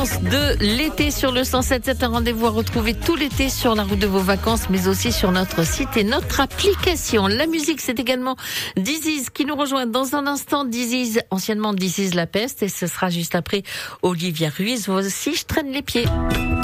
vacances de l'été sur le 107.7, un rendez-vous à retrouver tout l'été sur la route de vos vacances, mais aussi sur notre site et notre application. La musique, c'est également Diziz qui nous rejoint dans un instant. Diziz, anciennement Diziz La Peste, et ce sera juste après Olivia Ruiz. Voici Je traîne les pieds.